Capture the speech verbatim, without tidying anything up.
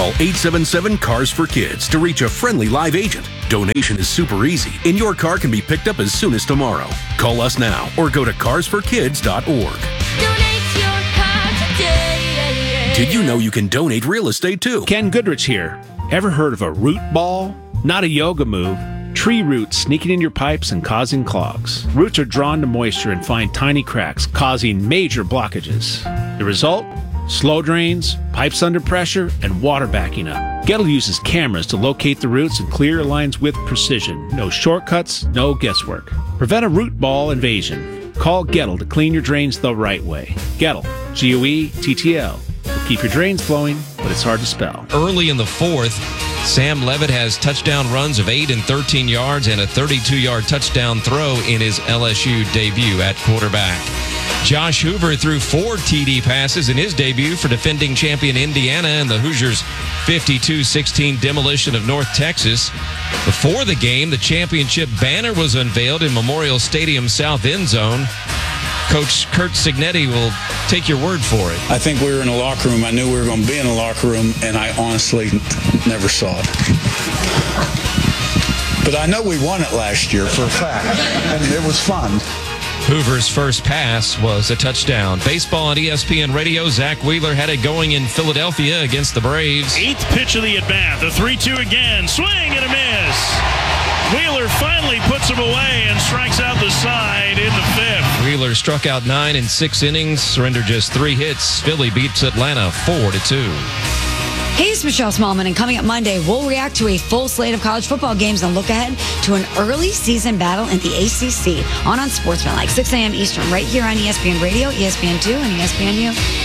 Call eight seven seven, C A R S for Kids to reach a friendly live agent. Donation is super easy, and your car can be picked up as soon as tomorrow. Call us now or go to cars for kids dot org. Donate your car today. Did you know you can donate real estate too? Ken Goodrich here. Ever heard of a root ball? Not a yoga move. Tree roots sneaking in your pipes and causing clogs. Roots are drawn to moisture and find tiny cracks, causing major blockages. The result? Slow drains, pipes under pressure, and water backing up. Gettle uses cameras to locate the roots and clear lines with precision. No shortcuts, no guesswork. Prevent a root ball invasion. Call Gettle to clean your drains the right way. Gettle, G O E T T L. Will keep your drains flowing, but it's hard to spell. Early in the fourth, Sam Levitt has touchdown runs of eight and thirteen yards and a thirty-two-yard touchdown throw in his L S U debut at quarterback. Josh Hoover threw four T D passes in his debut for defending champion Indiana and the Hoosiers' fifty-two sixteen demolition of North Texas. Before the game, the championship banner was unveiled in Memorial Stadium South End Zone. Coach Kurt Signetti will take your word for it. I think we were in a locker room. I knew we were going to be in a locker room, and I honestly never saw it. But I know we won it last year for a fact, and it was fun. Hoover's first pass was a touchdown. Baseball on E S P N Radio. Zach Wheeler had it going in Philadelphia against the Braves. Eighth pitch of the at-bat. The three two again. Swing and a miss. Wheeler finally puts him away and strikes out the side in the fifth. Wheeler struck out nine in six innings, surrendered just three hits. Philly beats Atlanta four to two. Hey, it's Michelle Smallman, and coming up Monday, we'll react to a full slate of college football games and look ahead to an early season battle in the A C C on Unsportsmanlike, six a.m. Eastern, right here on E S P N Radio, E S P N two, and E S P N U.